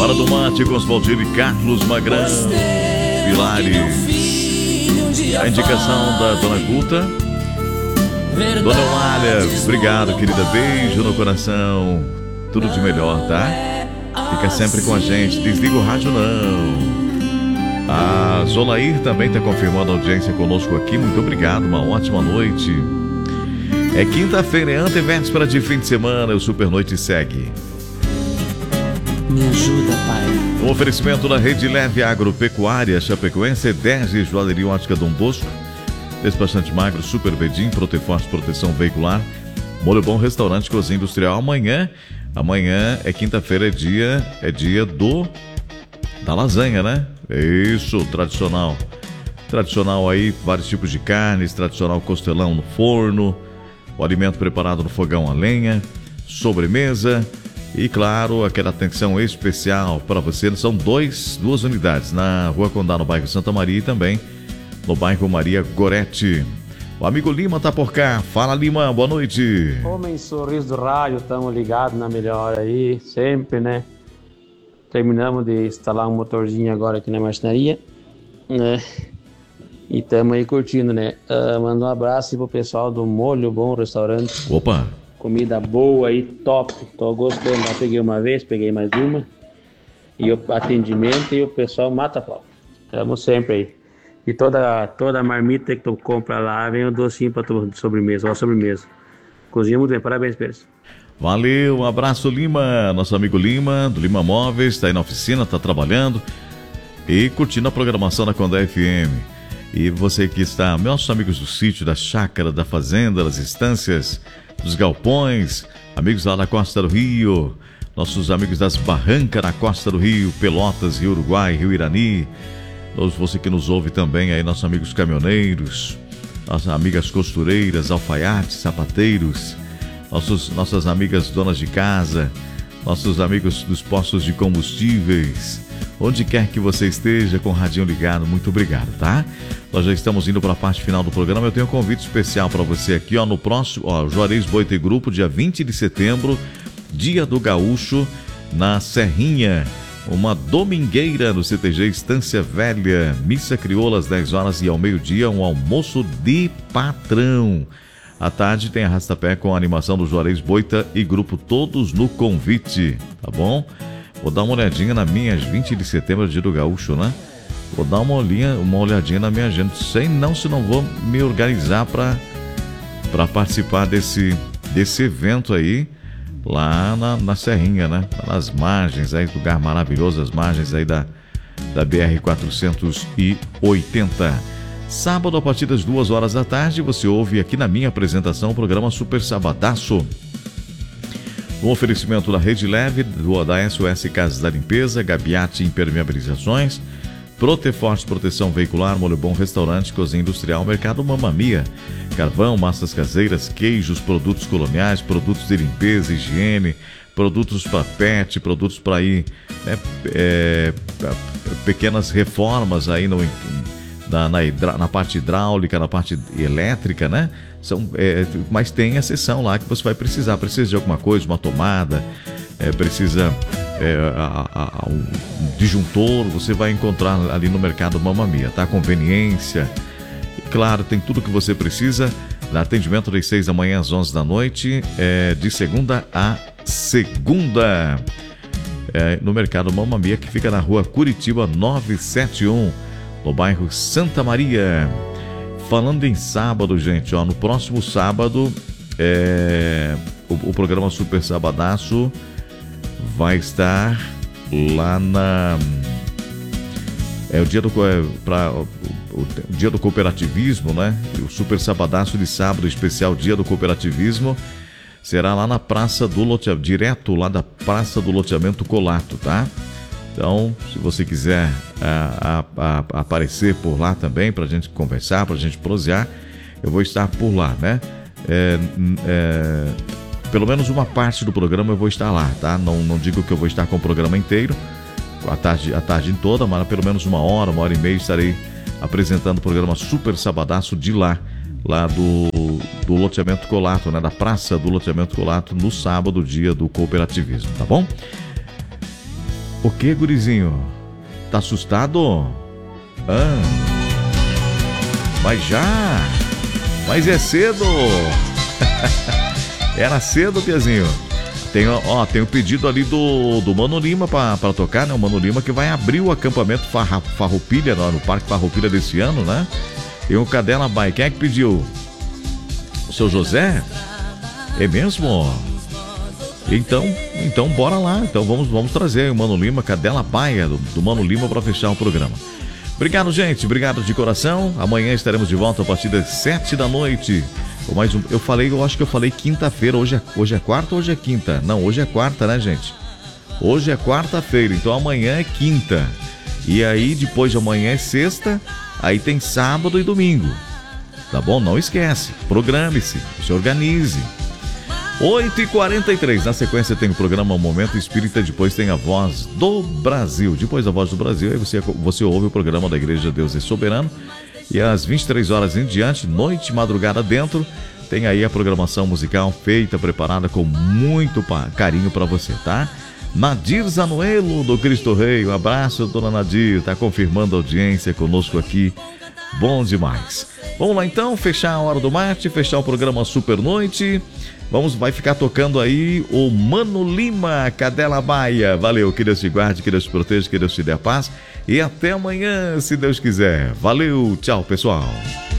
Hora do mate com Oswaldir e Carlos Magrão Pilares. A indicação da Dona Guta. Dona Eulália, obrigado, querida. Beijo no coração. Tudo de melhor, tá? Fica sempre com a gente. Desliga o rádio, não. A Zolair também está confirmando a audiência conosco aqui. Muito obrigado, uma ótima noite. É quinta-feira, é antevéspera de fim de semana. O Super Noite segue. Me ajuda, pai. O oferecimento da Rede Leve Agropecuária Chapecoense, 10 e Joalheria Ótica Dom Bosco, Despachante Magro, Super Bedim, Proteforte Proteção Veicular, Molho Bom Restaurante Cozinha Industrial. Amanhã é quinta-feira, é dia da lasanha, né? Isso, tradicional. Tradicional aí, vários tipos de carnes, tradicional costelão no forno, o alimento preparado no fogão a lenha, sobremesa e, claro, aquela atenção especial para você. São duas unidades, na Rua Condá, no bairro Santa Maria, e também no bairro Maria Gorete. O amigo Lima tá por cá. Fala, Lima, boa noite. Homem Sorriso do Rádio, estamos ligados na melhor aí, sempre, né? Terminamos de instalar um motorzinho agora aqui na marcenaria, né? E estamos aí curtindo, né? Manda um abraço aí pro pessoal do Molho Bom Restaurante. Opa! Comida boa aí, top. Tô gostando. Já peguei uma vez, peguei mais uma. E o atendimento e o pessoal mata a pau. Estamos sempre aí. E toda marmita que tu compra lá, vem um docinho pra tu de sobremesa, uma sobremesa. Cozinha muito bem, parabéns, Pérez. Valeu, um abraço, Lima. Nosso amigo Lima, do Lima Móveis, está aí na oficina, está trabalhando e curtindo a programação da Condé FM. E você que está, nossos amigos do sítio, da chácara, da fazenda, das estâncias, dos galpões, amigos lá da Costa do Rio, nossos amigos das barrancas na Costa do Rio, Pelotas, Rio Uruguai, Rio Irani, você que nos ouve também aí, nossos amigos caminhoneiros, nossas amigas costureiras, alfaiates, sapateiros, nossas amigas donas de casa, nossos amigos dos postos de combustíveis, onde quer que você esteja com o radinho ligado, muito obrigado, tá? Nós já estamos indo para a parte final do programa. Eu tenho um convite especial para você aqui, no próximo, Juarez Boita e Grupo, dia 20 de setembro, Dia do Gaúcho, na Serrinha, uma domingueira no CTG Estância Velha, missa crioula às 10 horas e ao meio-dia, um almoço de patrão. À tarde tem arrasta-pé com a animação do Juarez Boita e Grupo, todos no convite, tá bom? Vou dar uma olhadinha na minha 20 de setembro, dia do Gaúcho, né? Vou dar uma olhadinha na minha agenda. Sei não se não vou me organizar para participar desse evento aí, lá na Serrinha, né? Nas margens aí, lugar maravilhoso, as margens aí da BR-480. Sábado, a partir das 2 horas da tarde, você ouve aqui na minha apresentação o programa Super Sabadaço. Um oferecimento da Rede Leve, da SOS Casas da Limpeza, Gabiate Impermeabilizações, Proteforte Proteção Veicular, Molho Bom Restaurante, Cozinha Industrial, Mercado Mamma Mia, carvão, massas caseiras, queijos, produtos coloniais, produtos de limpeza, higiene, produtos para pet, produtos para ir, pequenas reformas aí na parte hidráulica, na parte elétrica, né? Mas tem exceção lá que você vai precisar de alguma coisa, uma tomada, precisa um disjuntor, você vai encontrar ali no Mercado Mamma Mia, tá? Conveniência, e claro, tem tudo que você precisa. Atendimento das 6 da manhã às 11 da noite, de segunda a segunda, no Mercado Mamma Mia, que fica na rua Curitiba 971, no bairro Santa Maria. Falando em sábado, gente, no próximo sábado, o programa Super Sabadaço vai estar lá o dia do cooperativismo, né? O Super Sabadaço de sábado, especial dia do cooperativismo, será lá na Praça do Loteamento, direto lá da Praça do Loteamento Colato, tá? Então, se você quiser aparecer por lá também, para a gente conversar, para a gente prosear, eu vou estar por lá, né? Pelo menos uma parte do programa eu vou estar lá, tá? Não digo que eu vou estar com o programa inteiro, a tarde toda, mas pelo menos uma hora e meia estarei apresentando o programa Super Sabadaço de lá do Loteamento Colato, né? Da Praça do Loteamento Colato, no sábado, dia do cooperativismo, tá bom? O que, gurizinho? Tá assustado? Mas é cedo. Era cedo, Piazinho. Tem o pedido ali do Mano Lima pra tocar, né? O Mano Lima que vai abrir o acampamento Farroupilha, no Parque Farroupilha desse ano, né? E o Cadela Baia. Quem é que pediu? O seu José? É mesmo? Então bora lá. Então vamos trazer o Mano Lima, Cadela Baia do Mano Lima para fechar o programa. Obrigado, gente. Obrigado de coração. Amanhã estaremos de volta a partir das 7 da noite. Eu acho que eu falei quinta-feira. Hoje é quarta ou hoje é quinta? Não, hoje é quarta, né, gente? Hoje é quarta-feira, então amanhã é quinta. E aí, depois de amanhã é sexta, aí tem sábado e domingo. Tá bom? Não esquece. Programe-se, se organize. 8h43, na sequência tem o programa Momento Espírita, depois tem a Voz do Brasil. Depois da Voz do Brasil, aí você ouve o programa da Igreja Deus é Soberano. E às 23 horas em diante, noite e madrugada dentro, tem aí a programação musical feita, preparada com muito carinho para você, tá? Nadir Zanuelo, do Cristo Rei, um abraço, dona Nadir, tá confirmando a audiência conosco aqui, bom demais. Vamos lá então, fechar a Hora do Mate, fechar o programa Super Noite. Vai ficar tocando aí o Mano Lima, Cadela Baia. Valeu, que Deus te guarde, que Deus te proteja, que Deus te dê a paz. E até amanhã, se Deus quiser. Valeu, tchau, pessoal.